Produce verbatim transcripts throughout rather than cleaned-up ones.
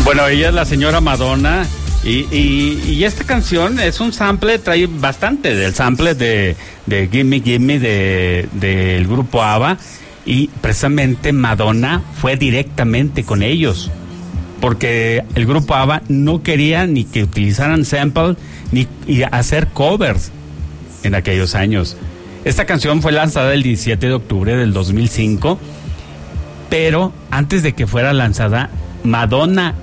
Bueno, ella es la señora Madonna y, y, y esta canción es un sample, trae bastante del sample de, de Gimme Gimme de, del grupo ABBA, y precisamente Madonna fue directamente con ellos porque el grupo ABBA no quería ni que utilizaran sample ni y hacer covers en aquellos años. Esta canción fue lanzada el diecisiete de octubre del dos mil cinco, pero antes de que fuera lanzada, Madonna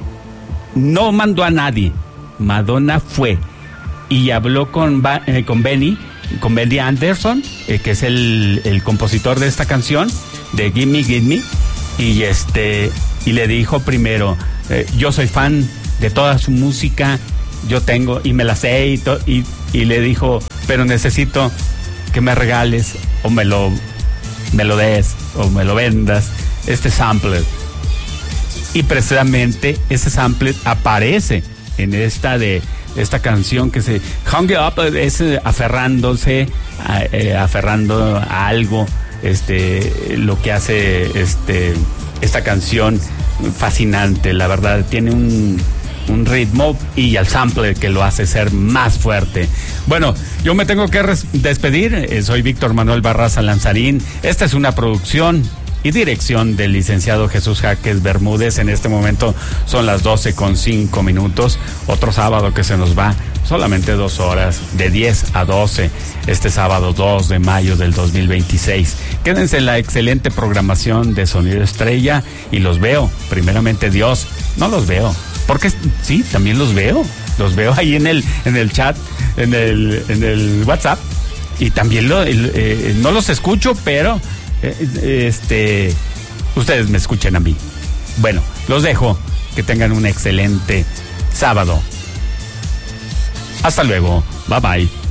no mandó a nadie. Madonna fue y habló con, eh, con Benny, con Benny Anderson, eh, que es el, el compositor de esta canción, de Gimme Gimme, y este y le dijo primero, eh, yo soy fan de toda su música, yo tengo, y me la sé, y, to, y, y le dijo, pero necesito que me regales, o me lo, me lo des, o me lo vendas, este sampler. Y precisamente ese sample aparece en esta de esta canción que se Hung Up, es aferrándose a, eh, aferrando a algo, este lo que hace este esta canción fascinante, la verdad, tiene un un ritmo y el sample que lo hace ser más fuerte. Bueno, yo me tengo que res- despedir, eh, soy Víctor Manuel Barraza Lanzarín, esta es una producción y dirección del licenciado Jesús Jaques Bermúdez. En este momento son las doce con cinco minutos. Otro sábado que se nos va, solamente dos horas, de diez a doce, este sábado dos de mayo del dos mil veintiséis. Quédense en la excelente programación de Sonido Estrella y los veo, primeramente Dios, no los veo, porque sí, también los veo, los veo ahí en el, en el chat, en el, en el WhatsApp, y también lo, el, eh, no los escucho, pero este ustedes me escuchen a mí. Bueno, los dejo, que tengan un excelente sábado. Hasta luego, bye bye.